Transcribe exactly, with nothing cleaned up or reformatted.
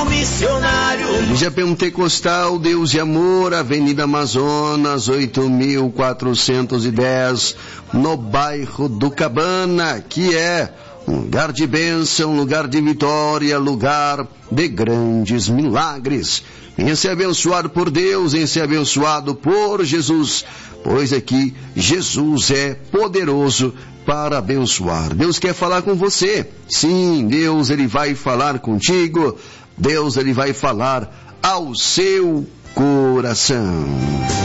do missionário. Igreja Pentecostal Deus de Amor, Avenida Amazonas, oito mil quatrocentos e dez, no bairro do Cabana, que é um lugar de bênção, lugar de vitória, lugar de grandes milagres. Venha ser abençoado por Deus, venha ser abençoado por Jesus, pois aqui Jesus é poderoso para abençoar. Deus quer falar com você. Sim, Deus ele vai falar contigo. Deus ele vai falar ao seu coração.